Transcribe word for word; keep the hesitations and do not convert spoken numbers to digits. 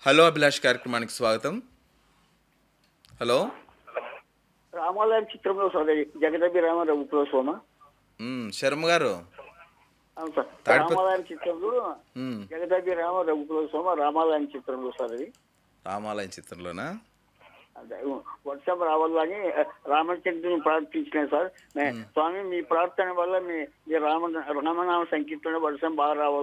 Hello Abhilash కార్యక్రమానికి స్వాగతం. Hello. రామాలయం చిత్రంలో సార్ జగదబి రామారావు విప్లవస్వామ. మ్, శర్మ గారు అవును సార్. తాడిపత్రి. రామాలయం చిత్రంలో మ్, జగదబి రామారావు విప్లవస్వామ రామాలయం చిత్రంలో సార్ అది. రామాలయం చిత్రంలోనా? అదే, వర్షం రావాలని రామచంద్రుని ప్రార్థించిన సార్. నే- స్వామి మీ ప్రార్థన వల్ల మీ మీ రామ రామనామ సంకీర్తన వర్షం బాగా రావాలి